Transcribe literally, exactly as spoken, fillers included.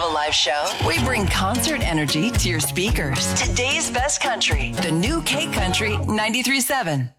radio live show, we bring concert energy to your speakers. Today's best country, the new K Country ninety-three point seven.